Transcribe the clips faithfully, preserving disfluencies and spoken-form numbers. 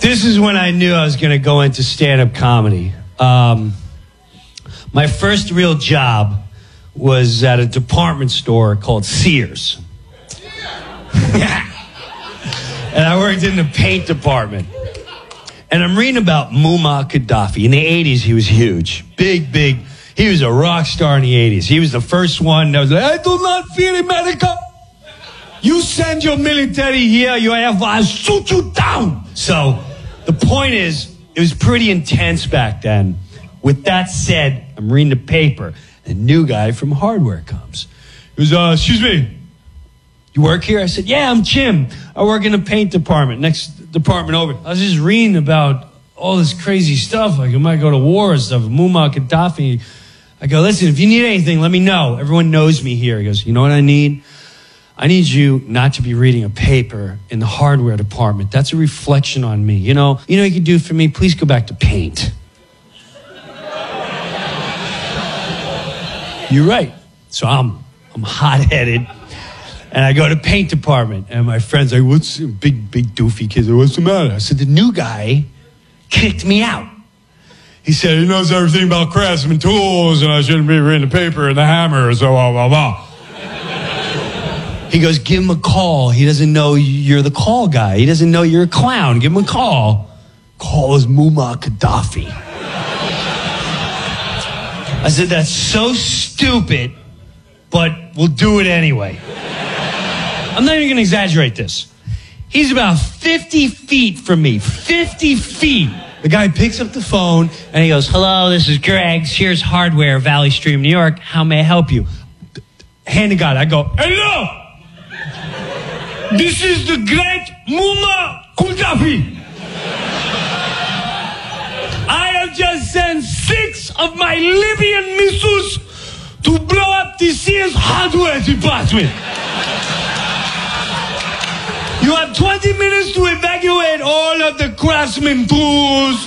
This is when I knew I was going to go into stand-up comedy. Um, my first real job was at a department store called Sears. Yeah. And I worked in the paint department. And I'm reading about Muammar Gaddafi. In the eighties, he was huge. Big, big. He was a rock star in the eighties. He was the first one that was like, I do not fear America. You send your military here, you have, I'll shoot you down. So the point is, it was pretty intense back then. With that said, I'm reading the paper. A new guy from hardware comes. He goes, uh, excuse me, you work here? I said, yeah, I'm Jim. I work in the paint department, next department over. I was just reading about all this crazy stuff, like it might go to war and stuff, Muammar Gaddafi. I go, listen, if you need anything, let me know. Everyone knows me here. He goes, you know what I need? I need you not to be reading a paper in the hardware department. That's a reflection on me. You know, you know what you can do for me? Please go back to paint. You're right. So I'm I'm hot-headed. And I go to paint department. And my friend's like, what's big, big doofy kids? What's the matter? I said, the new guy kicked me out. He said, he knows everything about craftsman tools, and I shouldn't be reading the paper and the hammer, so blah, blah, blah. He goes, give him a call. He doesn't know you're the call guy. He doesn't know you're a clown. Give him a call. Call is Muammar Gaddafi. I said, that's so stupid, but we'll do it anyway. I'm not even going to exaggerate this. He's about fifty feet from me. fifty feet. The guy picks up the phone, and he goes, hello, this is Greg, Sears Hardware, Valley Stream, New York. How may I help you? Hand to God. I go, hello! This is the great Muammar Gaddafi. I have just sent six of my Libyan missiles to blow up the Sears Hardware department. You have twenty minutes to evacuate all of the craftsman tools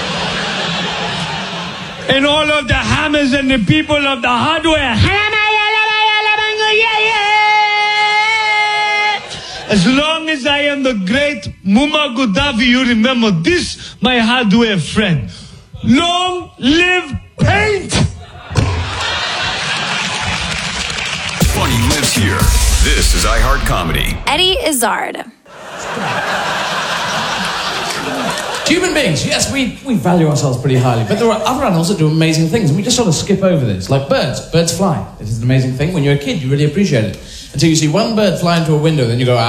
and all of the hammers and the people of the hardware. As long as I am the great Muammar Gaddafi, you remember this, my hardware friend. Long live paint! Funny lives here. This is iHeart Comedy. Eddie Izzard. Human beings, yes, we, we value ourselves pretty highly, but there are other animals that do amazing things, and we just sort of skip over this. Like birds. Birds fly. It is an amazing thing. When you're a kid, you really appreciate it. Until you see one bird fly into a window, then you go,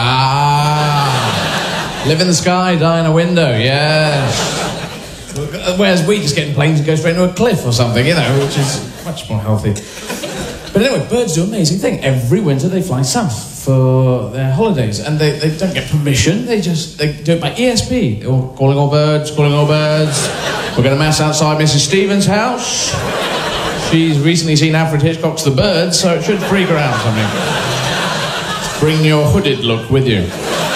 ah, live in the sky, die in a window, yes. Whereas we just get in planes and go straight into a cliff or something, you know, which is much more healthy. But anyway, birds do an amazing thing. Every winter they fly south for their holidays, and they, they don't get permission. They just they do it by E S P. They're all calling all birds, calling all birds. We're going to mass outside Missus Stevens' house. She's recently seen Alfred Hitchcock's The Birds, so it should freak her out or something. Bring your hooded look with you.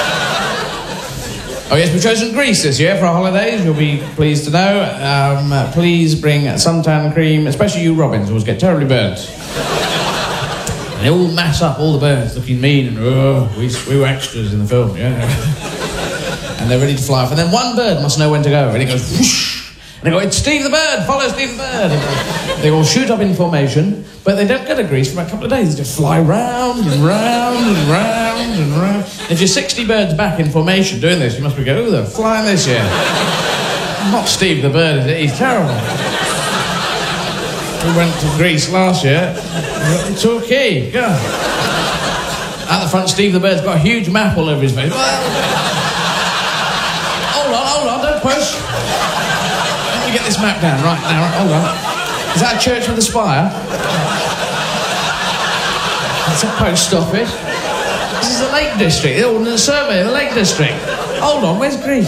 Oh yes, we've chosen Greece this year for our holidays. You'll be pleased to know. Um, uh, please bring suntan cream, especially you robins, always get terribly burnt. And they all mass up, all the birds, looking mean, and oh, we, we were extras in the film, yeah. And they're ready to fly off. And then one bird must know when to go, and it goes whoosh. And they go, it's Steve the Bird, follow Steve the Bird. And they all shoot up in formation, but they don't go to Greece for a couple of days. They just fly round and round and round and round. If you're sixty birds back in formation doing this, you must be going, oh, they're flying this year. Not Steve the Bird, is it? He's terrible. We went to Greece last year. It's okay, yeah. At the front, Steve the Bird's got a huge map all over his face. Hold on, hold on, don't push. Let me get this map down, right now, hold on. Is that a church with a spire? That's a post office. This is the Lake District, the Ordnance Survey of the Lake District. Hold on, where's Greece?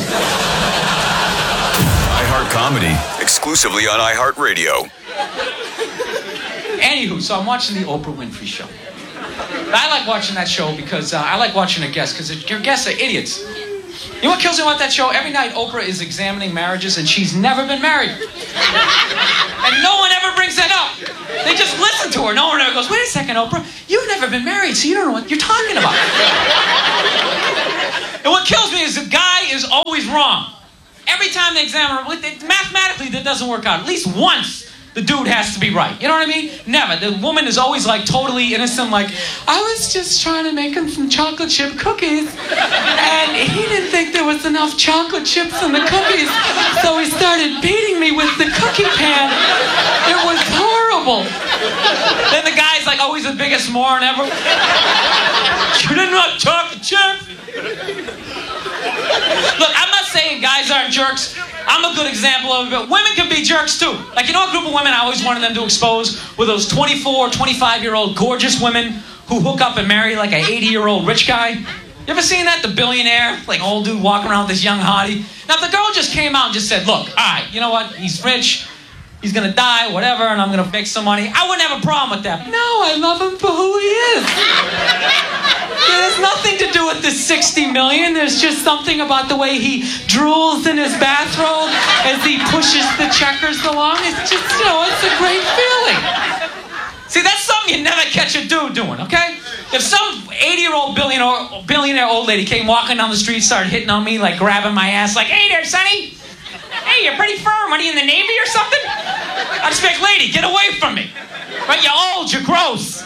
iHeart Comedy, exclusively on iHeartRadio. Anywho, so I'm watching the Oprah Winfrey Show. I like watching that show because uh, I like watching her guests, because your guests are idiots. You know what kills me about that show? Every night Oprah is examining marriages and she's never been married. And no one ever brings that up. They just listen to her. No one ever goes, wait a second, Oprah, you've never been married, so you don't know what you're talking about. And what kills me is the guy is always wrong. Every time they examine her, mathematically that doesn't work out. At least once the dude has to be right. You know what I mean? Never. The woman is always like totally innocent, like, I was just trying to make him some chocolate chip cookies, and he didn't think there was enough chocolate chips in the cookies, so he started beating me with the cookie pan. It was horrible. Then the guy's like always the biggest moron ever. You didn't have chocolate chips? Look, I'm not saying guys aren't jerks. I'm a good example of it, but women can be jerks too. Like, you know a group of women I always wanted them to expose were those twenty-four, twenty-five-year-old gorgeous women who hook up and marry like an eighty-year-old rich guy? You ever seen that? The billionaire, like old dude walking around with this young hottie. Now, if the girl just came out and just said, look, all right, you know what? He's rich. He's going to die, whatever, and I'm going to make some money. I wouldn't have a problem with that. No, I love him for who he is. It has nothing to do with the sixty million. There's just something about the way he drools in his bathrobe as he pushes the checkers along. It's just, you know, it's a great feeling. See, that's something you never catch a dude doing, okay? If some eighty-year-old billionaire, billionaire old lady came walking down the street, started hitting on me, like grabbing my ass, like, hey there, sonny. Hey, you're pretty firm. Are you in the Navy or something? I'd just be like, lady, get away from me. Right, you're old, you're gross.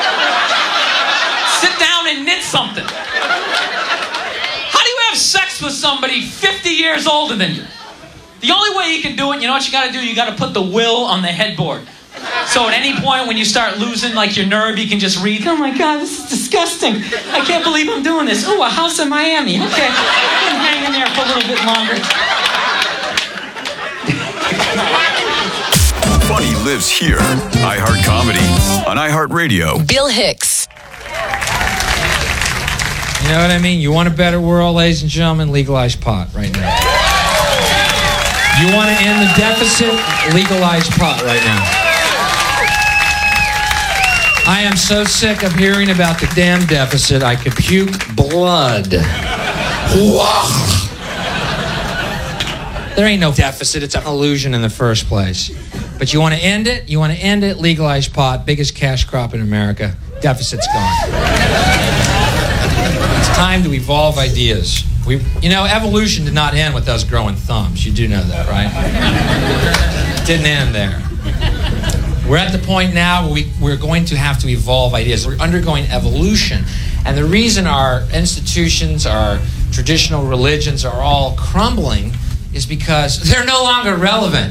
Sit down and knit something. How do you have sex with somebody fifty years older than you? The only way you can do it, you know what you gotta do? You gotta put the will on the headboard. So at any point when you start losing like your nerve, you can just read, oh my God, this is disgusting. I can't believe I'm doing this. Oh, a house in Miami. Okay, I'm hanging there for a little bit longer. Funny lives here. iHeart Comedy on iHeartRadio. Bill Hicks. You know what I mean? You want a better world, ladies and gentlemen? Legalize pot right now. You want to end the deficit? Legalize pot right now. I am so sick of hearing about the damn deficit, I could puke blood. There ain't no deficit. It's an illusion in the first place. But you want to end it? You want to end it? Legalize pot. Biggest cash crop in America. Deficit's gone. It's time to evolve ideas. We, you know, evolution did not end with us growing thumbs. You do know that, right? It didn't end there. We're at the point now where we, we're going to have to evolve ideas. We're undergoing evolution. And the reason our institutions, our traditional religions are all crumbling is because they're no longer relevant.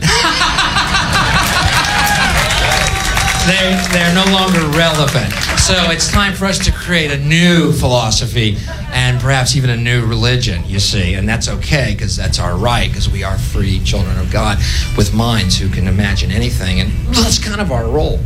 they, they're no longer relevant. So it's time for us to create a new philosophy and perhaps even a new religion, you see. And that's okay, because that's our right, because we are free children of God with minds who can imagine anything. And that's kind of our role.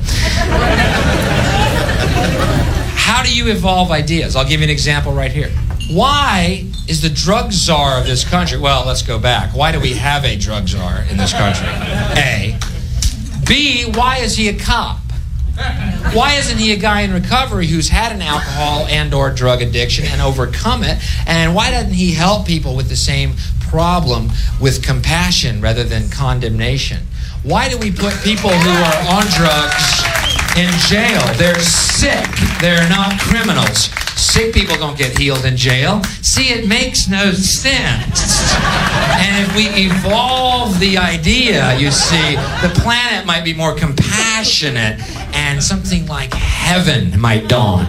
How do you evolve ideas? I'll give you an example right here. Why is the drug czar of this country... Well, let's go back. Why do we have a drug czar in this country? A. B, why is he a cop? Why isn't he a guy in recovery who's had an alcohol and or drug addiction and overcome it? And why doesn't he help people with the same problem with compassion rather than condemnation? Why do we put people who are on drugs in jail? They're sick. They're not criminals. Sick people don't get healed in jail. See, it makes no sense. And if we evolve the idea, you see, the planet might be more compassionate and something like heaven might dawn.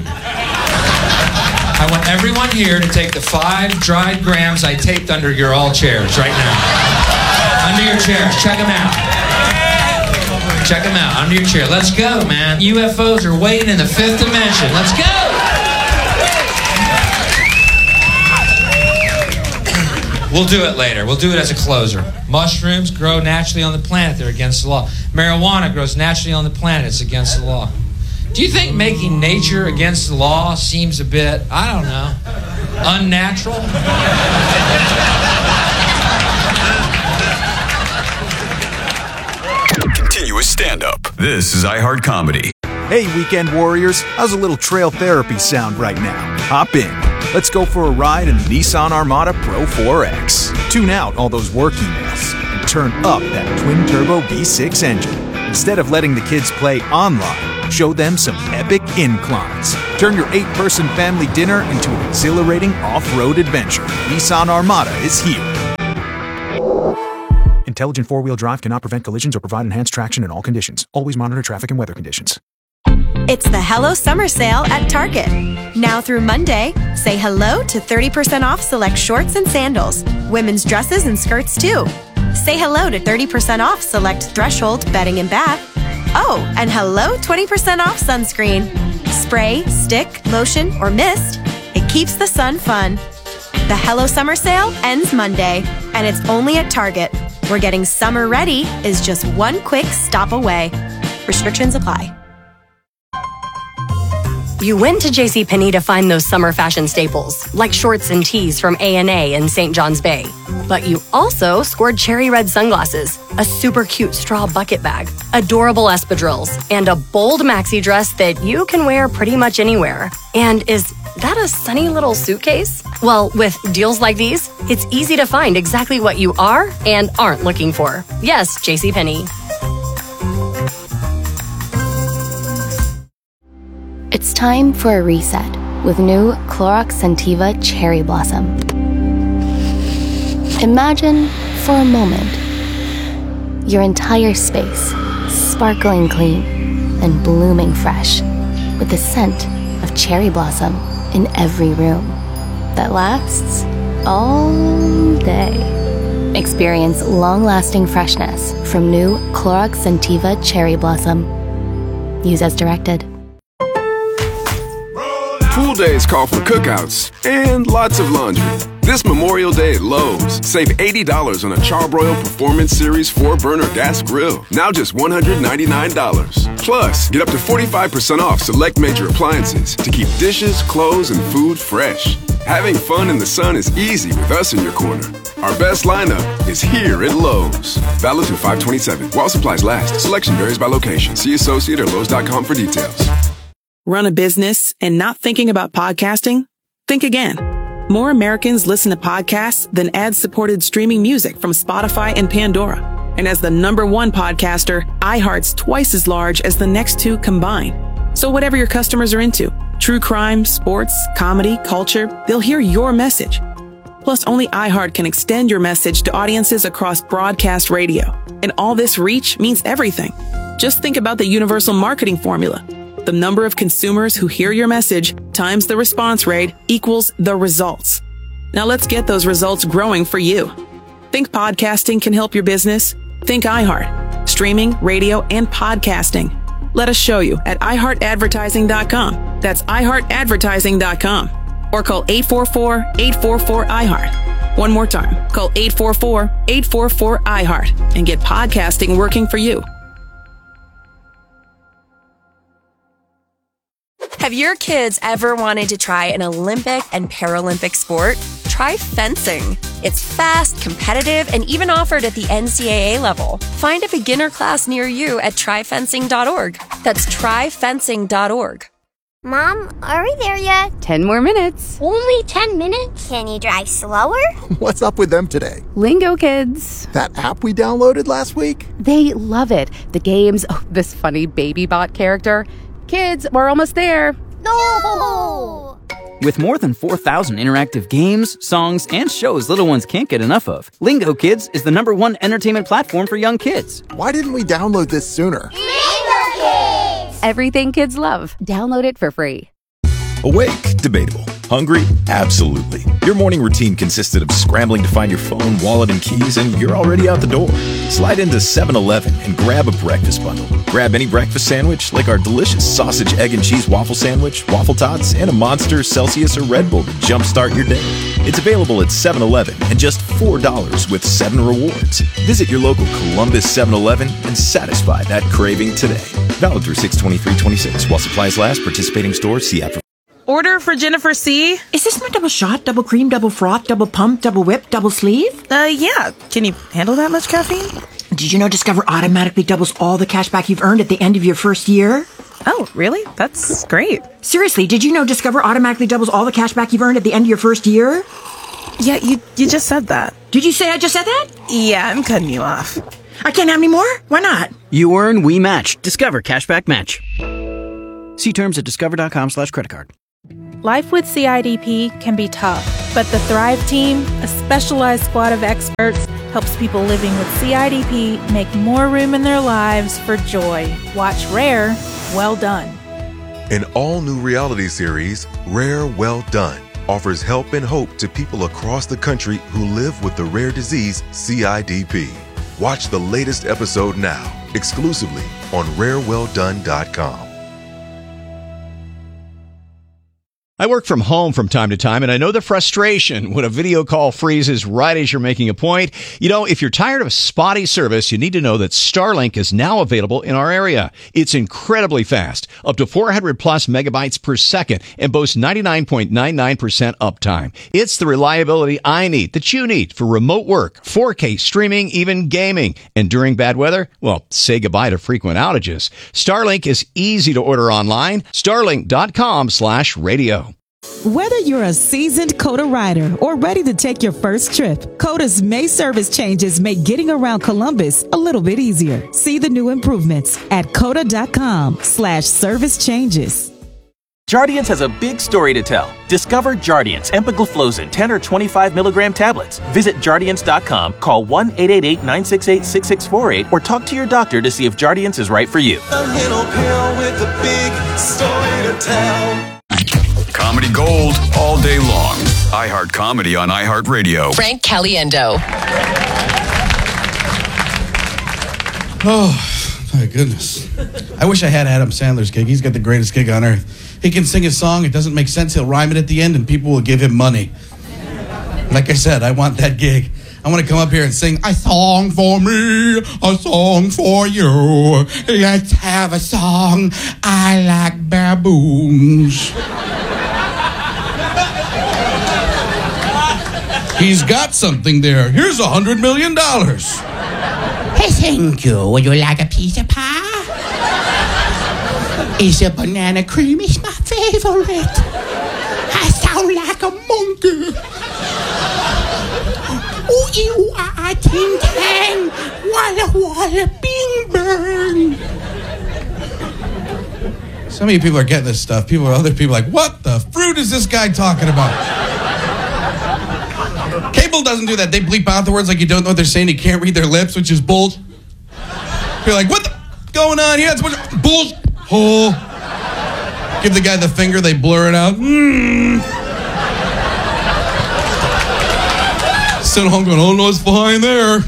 I want everyone here to take the five dried grams I taped under your all chairs right now. Under your chairs. Check them out. Check them out. Under your chair. Let's go, man. U F Os are waiting in the fifth dimension. Let's go. We'll do it later. We'll do it as a closer. Mushrooms grow naturally on the planet. They're against the law. Marijuana grows naturally on the planet. It's against the law. Do you think making nature against the law seems a bit, I don't know, unnatural? Continuous stand-up. This is iHeart Comedy. Hey, weekend warriors. How's a little trail therapy sound right now? Hop in. Let's go for a ride in the Nissan Armada Pro four X. Tune out all those work emails and turn up that twin-turbo V six engine. Instead of letting the kids play online, show them some epic inclines. Turn your eight-person family dinner into an exhilarating off-road adventure. Nissan Armada is here. Intelligent four-wheel drive cannot prevent collisions or provide enhanced traction in all conditions. Always monitor traffic and weather conditions. It's the Hello Summer Sale at Target. Now through Monday, say hello to thirty percent off select shorts and sandals, women's dresses and skirts too. Say hello to thirty percent off select Threshold bedding and bath. Oh, and hello twenty percent off sunscreen. Spray, stick, lotion, or mist, it keeps the sun fun. The Hello Summer Sale ends Monday, and it's only at Target, where getting summer ready is just one quick stop away. Restrictions apply. You went to JCPenney to find those summer fashion staples, like shorts and tees from A and A in Saint John's Bay. But you also scored cherry red sunglasses, a super cute straw bucket bag, adorable espadrilles, and a bold maxi dress that you can wear pretty much anywhere. And is that a sunny little suitcase? Well, with deals like these, it's easy to find exactly what you are and aren't looking for. Yes, JCPenney. It's time for a reset with new Clorox Scentiva Cherry Blossom. Imagine, for a moment, your entire space sparkling clean and blooming fresh with the scent of cherry blossom in every room that lasts all day. Experience long-lasting freshness from new Clorox Scentiva Cherry Blossom. Use as directed. Pool days call for cookouts and lots of laundry. This Memorial Day at Lowe's, save eighty dollars on a Charbroil Performance Series four burner gas grill. Now just one hundred ninety-nine dollars. Plus, get up to forty-five percent off select major appliances to keep dishes, clothes, and food fresh. Having fun in the sun is easy with us in your corner. Our best lineup is here at Lowe's. Valid through five twenty-seven. While supplies last. Selection varies by location. See associate or Lowe's dot com for details. Run a business and not thinking about podcasting? Think again. More Americans listen to podcasts than ad-supported streaming music from Spotify and Pandora. And as the number one podcaster, iHeart's twice as large as the next two combined. So whatever your customers are into, true crime, sports, comedy, culture, they'll hear your message. Plus, only iHeart can extend your message to audiences across broadcast radio. And all this reach means everything. Just think about the universal marketing formula. The number of consumers who hear your message times the response rate equals the results. Now let's get those results growing for you. Think podcasting can help your business? Think iHeart. Streaming, radio, and podcasting. Let us show you at i heart advertising dot com. That's i heart advertising dot com. Or call eight four four, eight four four, I heart. One more time. Call eight four four, eight four four, I heart and get podcasting working for you. Have your kids ever wanted to try an Olympic and Paralympic sport? Try fencing. It's fast, competitive, and even offered at the N C double A level. Find a beginner class near you at try fencing dot org. That's try fencing dot org. Mom, are we there yet? Ten more minutes. Only ten minutes? Can you drive slower? What's up with them today? Lingo Kids. That app we downloaded last week? They love it. The games, oh, this funny baby bot character. Kids, we're almost there. No! With more than four thousand interactive games, songs, and shows little ones can't get enough of, Lingo Kids is the number one entertainment platform for young kids. Why didn't we download this sooner? Lingo Kids! Everything kids love. Download it for free. Awake? Debatable. Hungry? Absolutely. Your morning routine consisted of scrambling to find your phone, wallet, and keys, and you're already out the door. Slide into seven eleven and grab a breakfast bundle. Grab any breakfast sandwich, like our delicious sausage, egg, and cheese waffle sandwich, waffle tots, and a Monster, Celsius, or Red Bull to jumpstart your day. It's available at seven eleven and just four dollars with seven rewards. Visit your local Columbus seven eleven and satisfy that craving today. Valid through six twenty-three twenty-six. While supplies last, participating stores, see app for... Order for Jennifer C. Is this my double shot, double cream, double froth, double pump, double whip, double sleeve? Uh, yeah. Can you handle that much caffeine? Did you know Discover automatically doubles all the cash back you've earned at the end of your first year? Oh, really? That's great. Seriously, did you know Discover automatically doubles all the cash back you've earned at the end of your first year? Yeah, you you just said that. Did you say I just said that? Yeah, I'm cutting you off. I can't have any more? Why not? You earn, we match. Discover Cashback Match. See terms at discover dot com slash credit card. Life with C I D P can be tough, but But the Thrive Team, a specialized squad of experts, helps people living with C I D P make more room in their lives for joy. Watch Rare, Well Done. An all-new reality series, Rare Well Done, offers help and hope to people across the country who live with the rare disease C I D P. Watch the latest episode now, exclusively on rare well done dot com. I work from home from time to time, and I know the frustration when a video call freezes right as you're making a point. You know, if you're tired of spotty service, you need to know that Starlink is now available in our area. It's incredibly fast, up to four hundred plus megabytes per second, and boasts ninety-nine point nine nine percent uptime. It's the reliability I need, that you need, for remote work, four K streaming, even gaming. And during bad weather, well, say goodbye to frequent outages. Starlink is easy to order online. Starlink.com slash radio. Whether you're a seasoned Coda rider or ready to take your first trip, Coda's May service changes make getting around Columbus a little bit easier. See the new improvements at coda.com slash service changes. Jardiance has a big story to tell. Discover Jardiance empagliflozin ten or twenty-five milligram tablets. Visit Jardiance dot com, call one eight eight eight, nine six eight, six six four eight, or talk to your doctor to see if Jardiance is right for you. A little pill with a big story to tell. Comedy gold all day long. iHeart Comedy on iHeartRadio. Frank Caliendo. Oh, my goodness. I wish I had Adam Sandler's gig. He's got the greatest gig on earth. He can sing a song, it doesn't make sense, he'll rhyme it at the end, and people will give him money. Like I said, I want that gig. I want to come up here and sing a song for me, a song for you. Let's have a song. I like baboons. He's got something there. Here's a hundred million dollars. Hey, thank you. Would you like a piece of pie? Is a banana cream is my favorite. I sound like a monkey. Ooh, ew, ah, ah, ting, tang. Walla, walla, bing, bang. Some of you people are getting this stuff. People, other people are like, what the fruit is this guy talking about? Cable doesn't do that. They bleep out the words like you don't know what they're saying. You can't read their lips, which is bull. You're like, what the going on here? It's bull. Oh. Give the guy the finger. They blur it out. Mm. Sit at home going, oh no, it's behind there.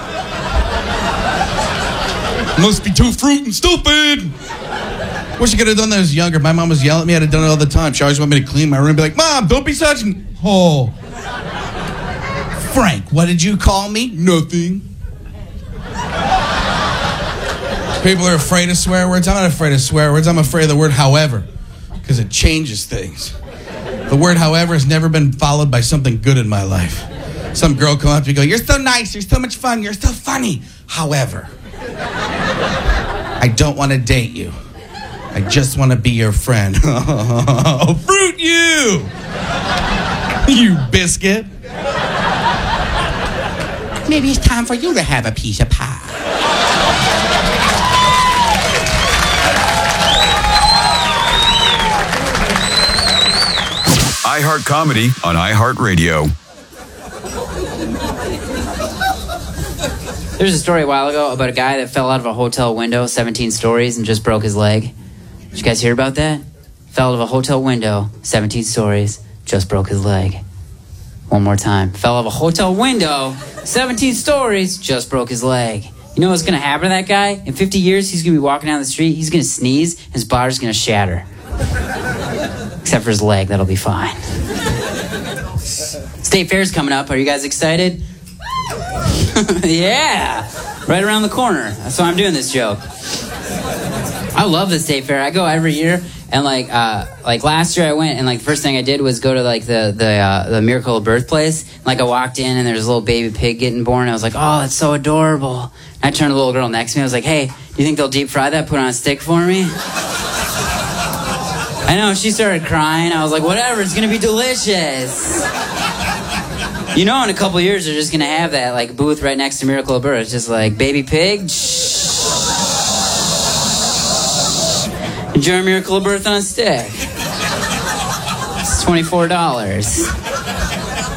Must be too fruit and stupid. Wish I could have done that as younger. My mom was yelling at me. I'd have done it all the time. She always wanted me to clean my room. Be like, Mom, don't be such an... Oh. Frank, what did you call me? Nothing. People are afraid of swear words. I'm not afraid of swear words. I'm afraid of the word however, because it changes things. The word however has never been followed by something good in my life. Some girl come up to me and go, you're so nice, you're so much fun, you're so funny. However, I don't want to date you. I just want to be your friend. Fruit you! You biscuit. Maybe it's time for you to have a piece of pie. iHeart Comedy on iHeartRadio. There's a story a while ago about a guy that fell out of a hotel window seventeen stories and just broke his leg. Did you guys hear about that? Fell out of a hotel window seventeen stories, just broke his leg. One more time. Fell out of a hotel window seventeen stories, just broke his leg. You know what's going to happen to that guy? In fifty years, he's going to be walking down the street, he's going to sneeze, and his body's going to shatter. Except for his leg, that'll be fine. State Fair's coming up. Are you guys excited? Yeah, right around the corner. That's why I'm doing this joke. I love the State Fair. I go every year, and like, uh, like last year I went, and like the first thing I did was go to like the the uh, the Miracle of Birthplace. Like I walked in, and there's a little baby pig getting born. I was like, oh, that's so adorable. And I turned to the little girl next to me. I was like, hey, do you think they'll deep fry that? Put it on a stick for me. I know. She started crying. I was like, whatever. It's gonna be delicious. You know, in a couple years, they're just going to have that, like, booth right next to Miracle of Birth. It's just like, baby pig, enjoy Miracle of Birth on a stick. It's twenty-four dollars.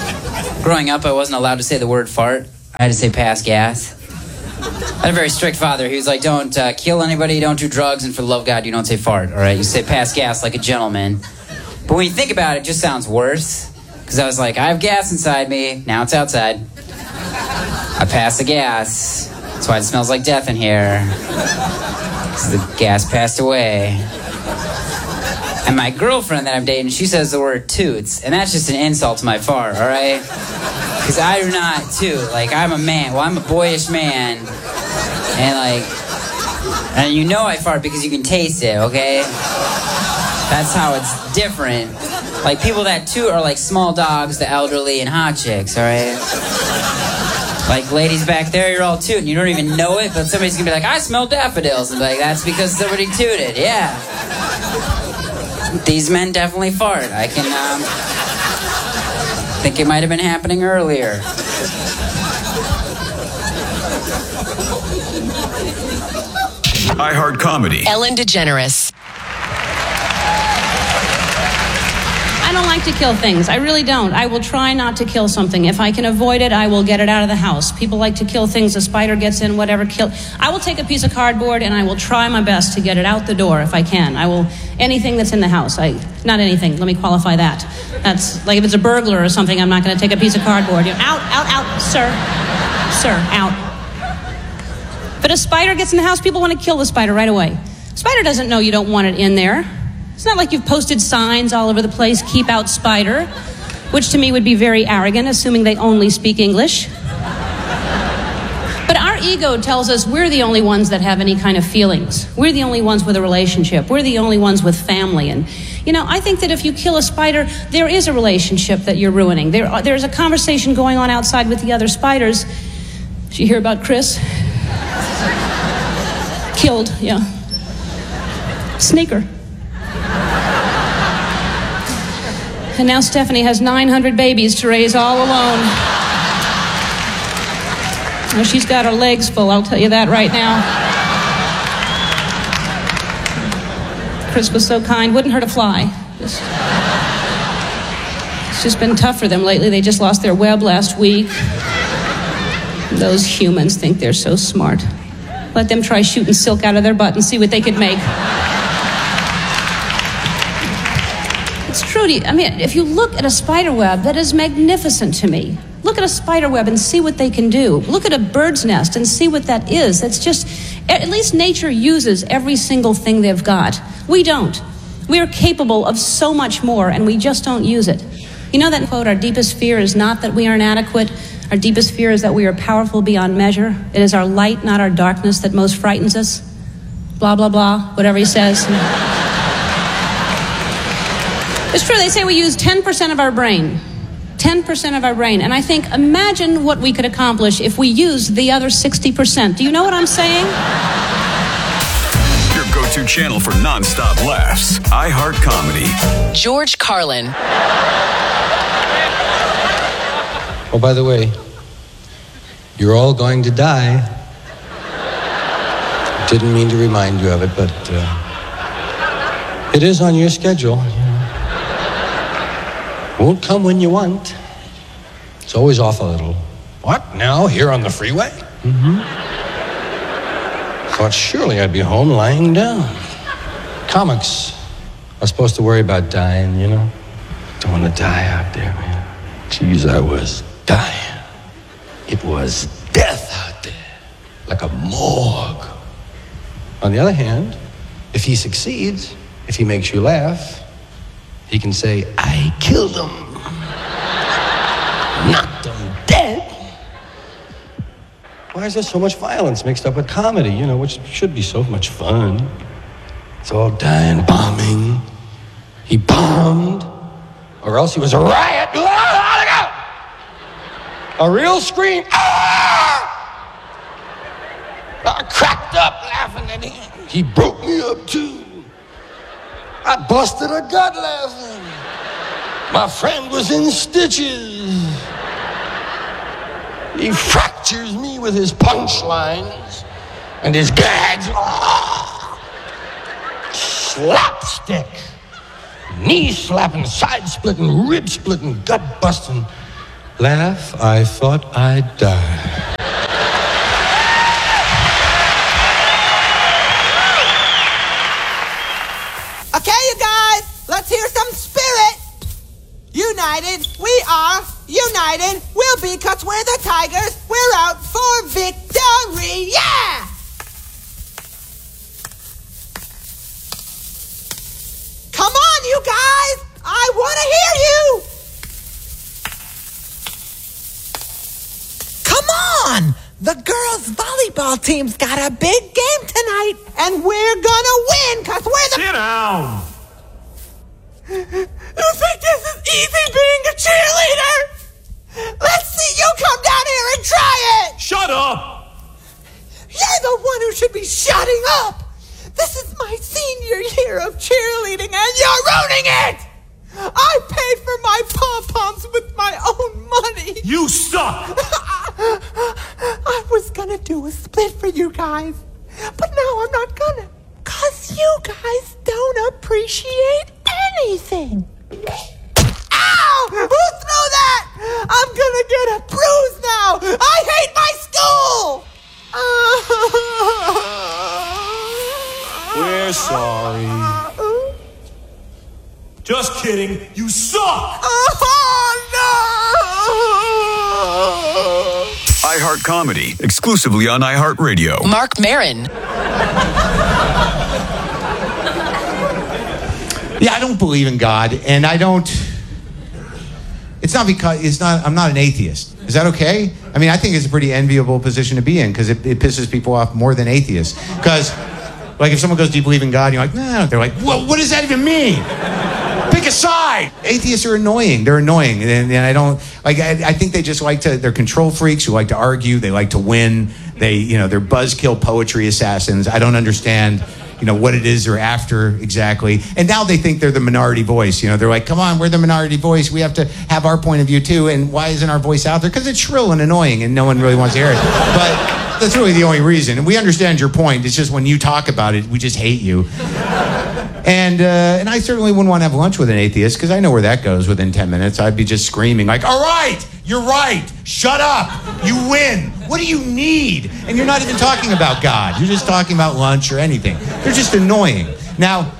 Growing up, I wasn't allowed to say the word fart. I had to say pass gas. I had a very strict father. He was like, don't uh, kill anybody, don't do drugs, and for the love of God, you don't say fart, all right? You say pass gas like a gentleman. But when you think about it, it just sounds worse. Because I was like, I have gas inside me, now it's outside. I pass the gas. That's why it smells like death in here. Because the gas passed away. And my girlfriend that I'm dating, she says the word toots, and that's just an insult to my fart, all right? Because I do not toot. Like, I'm a man. Well, I'm a boyish man. And, like, and you know I fart because you can taste it, okay? That's how it's different. Like, people that toot are like small dogs, the elderly, and hot chicks, all right? Like, ladies back there, you're all tooting. You don't even know it, but somebody's gonna be like, I smell daffodils. And be like, that's because somebody tooted, yeah. These men definitely fart. I can, um... think it might have been happening earlier. iHeart Comedy. Ellen DeGeneres. I don't like to kill things. I really don't. I will try not to kill something. If I can avoid it, I will get it out of the house. People like to kill things. A spider gets in, whatever. Kill. I will take a piece of cardboard and I will try my best to get it out the door if I can. I will. Anything that's in the house. I not anything. Let me qualify that. That's like if it's a burglar or something. I'm not going to take a piece of cardboard. You know, out, out, out, sir, sir, out. But a spider gets in the house. People want to kill the spider right away. Spider doesn't know you don't want it in there. It's not like you've posted signs all over the place, keep out spider, which to me would be very arrogant, assuming they only speak English. But our ego tells us we're the only ones that have any kind of feelings. We're the only ones with a relationship. We're the only ones with family. And, you know, I think that if you kill a spider, there is a relationship that you're ruining. There, there's a conversation going on outside with the other spiders. Did you hear about Chris? Killed, yeah. Sneaker. And now Stephanie has nine hundred babies to raise all alone. Well, she's got her legs full, I'll tell you that right now. Chris was so kind, wouldn't hurt a fly. Just, it's just been tough for them lately. They just lost their web last week. Those humans think they're so smart. Let them try shooting silk out of their butt and see what they could make. It's true. I mean, if you look at a spider web, that is magnificent to me. Look at a spider web and see what they can do. Look at a bird's nest and see what that is. That's just, at least nature uses every single thing they've got. We don't. We are capable of so much more, and we just don't use it. You know that quote, our deepest fear is not that we are inadequate. Our deepest fear is that we are powerful beyond measure. It is our light, not our darkness, that most frightens us. Blah, blah, blah, whatever he says. It's true, they say we use ten percent of our brain. ten percent of our brain. And I think, imagine what we could accomplish if we used the other sixty percent. Do you know what I'm saying? Your go-to channel for non-stop laughs. iHeart Comedy. George Carlin. Oh, by the way, you're all going to die. Didn't mean to remind you of it, but uh, it is on your schedule. Won't come when you want. It's always off a little. What, now, here on the freeway? Mm-hmm. Thought surely I'd be home lying down. Comics are supposed to worry about dying, you know? Don't want to die out there, man. Jeez, I was dying. It was death out there, like a morgue. On the other hand, if he succeeds, if he makes you laugh, he can say, I killed him. Knocked him dead. Why is there so much violence mixed up with comedy, you know, which should be so much fun? It's all dying, bombing. He bombed, or else he was a riot. A real scream. Ah! I cracked up laughing at him. He broke me up too. I busted a gut laughing. My friend was in stitches. He fractures me with his punchlines and his gags. Oh, slapstick. Knee slapping, side splitting, rib splitting, gut busting. Laugh, I thought I'd die. Okay, you guys, let's hear some spirit. United, we are united. We'll be, cause we're the Tigers. We're out for victory. Yeah! Come on, you guys. I want to hear you. Come on. The girls' volleyball team's got a big game tonight, and we're gonna win, cause we're the... Sit down! You think this is easy being a cheerleader? Let's see you come down here and try it! Shut up! You're the one who should be shutting up! This is my senior year of cheerleading, and you're ruining it! I paid for my pom-poms with my own money! You suck! I was gonna do a split for you guys, but now I'm not gonna, cause you guys don't appreciate anything. Ow! Who threw that? I'm gonna get a bruise now. I hate my school. We're sorry. Just kidding. You suck! Oh, no! iHeart Comedy, exclusively on iHeartRadio. Mark Maron. Yeah, I don't believe in God, and I don't... It's not because... It's not. I'm not an atheist. Is that okay? I mean, I think it's a pretty enviable position to be in, because it, it pisses people off more than atheists. Because, like, if someone goes, do you believe in God? And you're like, nah. They're like, well, what does that even mean? Pick a side. Atheists are annoying. They're annoying, and, and I don't like. I, I think they just like to. They're control freaks who like to argue. They like to win. They, you know, they're buzzkill poetry assassins. I don't understand, you know, what it is they're after exactly. And now they think they're the minority voice. You know, they're like, come on, we're the minority voice. We have to have our point of view too. And why isn't our voice out there? Because it's shrill and annoying, and no one really wants to hear it. But that's really the only reason. And we understand your point. It's just when you talk about it, we just hate you. And uh, and I certainly wouldn't want to have lunch with an atheist, because I know where that goes within ten minutes. I'd be just screaming like, all right, you're right. Shut up. You win. What do you need? And you're not even talking about God. You're just talking about lunch or anything. They're just annoying. Now,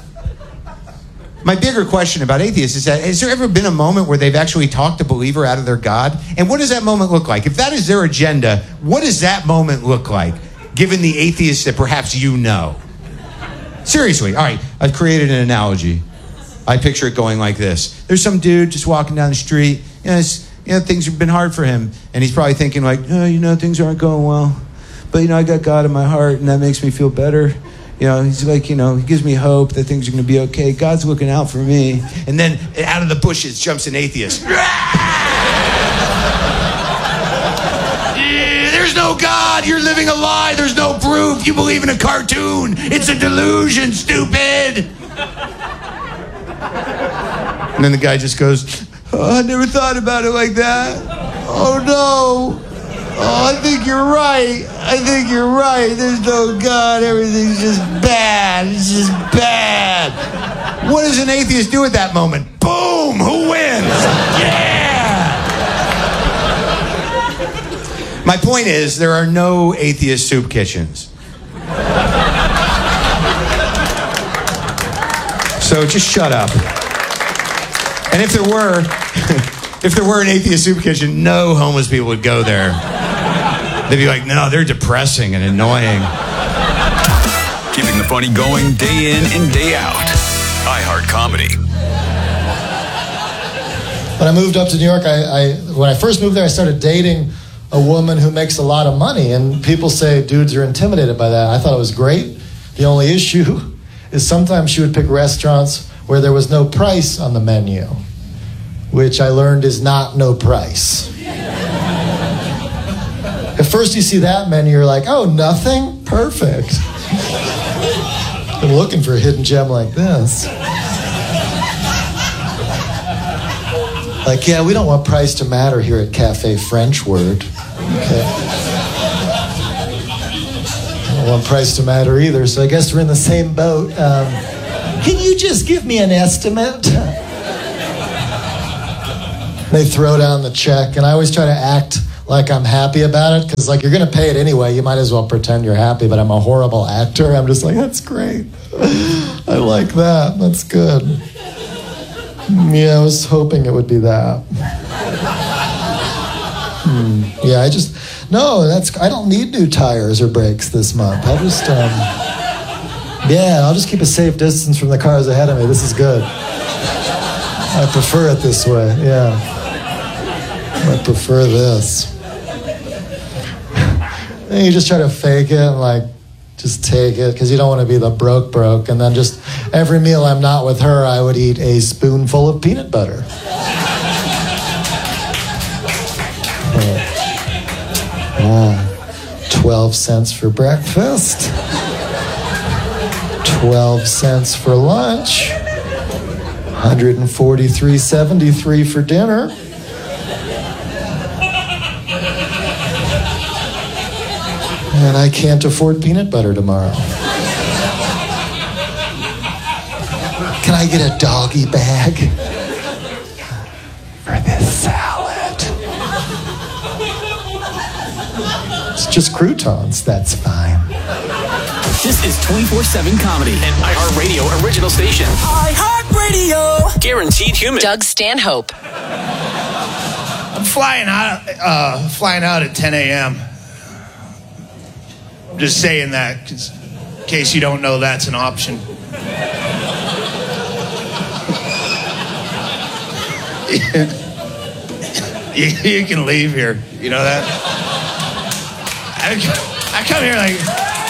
my bigger question about atheists is that, has there ever been a moment where they've actually talked a believer out of their God? And what does that moment look like? If that is their agenda, what does that moment look like, given the atheists that perhaps you know? Seriously, all right, I've created an analogy. I picture it going like this. There's some dude just walking down the street. You know, it's, you know, things have been hard for him. And he's probably thinking like, oh, you know, things aren't going well. But, you know, I got God in my heart, and that makes me feel better. You know, he's like, you know, he gives me hope that things are going to be okay. God's looking out for me. And then out of the bushes jumps an atheist. There's no God. You're living a lie. There's no proof. You believe in a cartoon. It's a delusion, stupid. And then the guy just goes, oh, I never thought about it like that. Oh, no. Oh, I think you're right. I think you're right. There's no God. Everything's just bad. It's just bad. What does an atheist do at that moment? Boom! Who wins? Yeah! My point is, there are no atheist soup kitchens. So just shut up. And if there were, if there were an atheist soup kitchen, no homeless people would go there. They'd be like, no, they're depressing and annoying. Keeping the funny going day in and day out. iHeart Comedy. When I moved up to New York, I, I when I first moved there, I started dating a woman who makes a lot of money, and people say dudes are intimidated by that. I thought it was great. The only issue is sometimes she would pick restaurants where there was no price on the menu, which I learned is not no price. At first you see that menu, you're like, oh, nothing? Perfect. Been looking for a hidden gem like this. Like, yeah, we don't want price to matter here at Cafe French Word. Okay. I don't want price to matter either, so I guess we're in the same boat. Um, can you just give me an estimate? They throw down the check, and I always try to act like I'm happy about it, because like you're going to pay it anyway. You might as well pretend you're happy, but I'm a horrible actor. I'm just like, that's great. I like that. That's good. Yeah, I was hoping it would be that. Hmm. Yeah, I just, no, that's, I don't need new tires or brakes this month. I'll just, um, yeah, I'll just keep a safe distance from the cars ahead of me. This is good. I prefer it this way, yeah. I prefer this. And you just try to fake it and like just take it because you don't want to be the broke broke. And then just every meal I'm not with her, I would eat a spoonful of peanut butter. Oh, twelve cents for breakfast. twelve cents for lunch. one hundred forty-three dollars and seventy-three cents for dinner. And I can't afford peanut butter tomorrow. Can I get a doggy bag for this salad? It's just croutons, that's fine. This is twenty-four seven Comedy, an iHeartRadio original station. iHeartRadio! Guaranteed human. Doug Stanhope. I'm flying out, uh, flying out at ten a.m. I'm just saying that, 'cause in case you don't know that's an option. you, you can leave here, you know that? I, I come here like,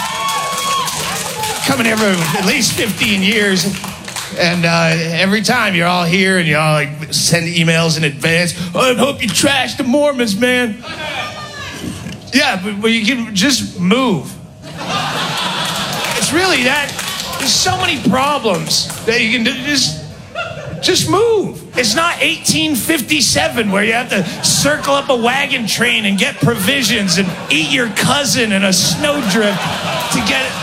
coming here for at least fifteen years, and uh, every time you're all here and you all like send emails in advance. Oh, I hope you trash the Mormons, man. Yeah, but, but you can just move. It's really that. There's so many problems that you can do. Just, just move. It's not eighteen fifty-seven where you have to circle up a wagon train and get provisions and eat your cousin in a snowdrift to get it.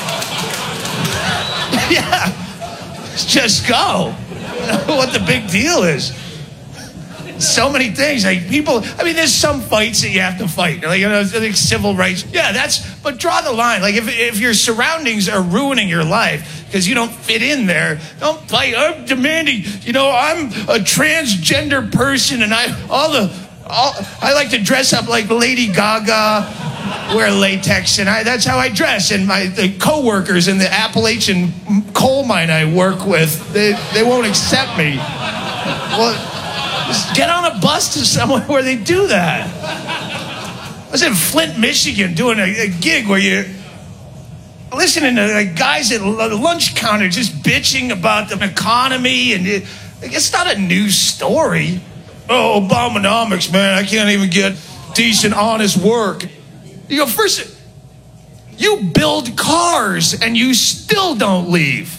Yeah, just go. What the big deal is. So many things, like people, I mean, there's some fights that you have to fight, like, you know, like civil rights. Yeah, that's, but draw the line. Like if, if your surroundings are ruining your life because you don't fit in there, don't fight. I'm demanding, you know, I'm a transgender person and I, all the, all, I like to dress up like Lady Gaga, wear latex, and I, that's how I dress. And my the coworkers in the Appalachian coal mine I work with, they, they won't accept me. Well, just get on a bus to somewhere where they do that. I was in Flint, Michigan, doing a, a gig where you're listening to like, guys at the lunch counter just bitching about the economy, and it, like, it's not a news story. Oh, Obamonomics, man, I can't even get decent, honest work. You go, first, you build cars and you still don't leave.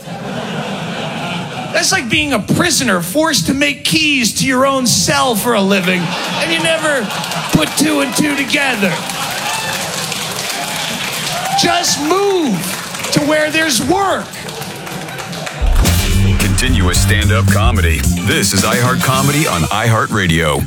That's like being a prisoner forced to make keys to your own cell for a living, and you never put two and two together. Just move to where there's work. Continuous stand-up comedy. This is iHeart Comedy on iHeartRadio.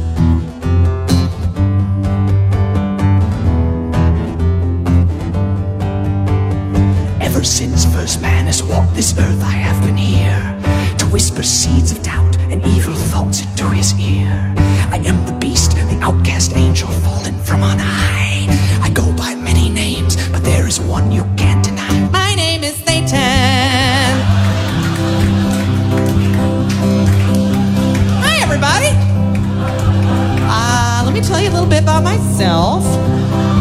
Ever since first man has walked this earth, I have been here to whisper seeds of doubt and evil thoughts into his ear. I am the beast, the outcast angel fallen from on high. I go by many names, but there is one you can't deny. My name is Satan. Hi, everybody. Uh, let me tell you a little bit about myself.